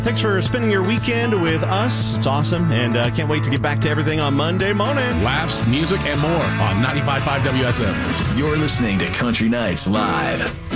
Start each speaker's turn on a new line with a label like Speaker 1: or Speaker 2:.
Speaker 1: Thanks for spending your weekend with us. It's awesome, and can't wait to get back to everything on Monday morning.
Speaker 2: Laughs, music, and more on 95.5 WSM.
Speaker 3: You're listening to Country Nights Live.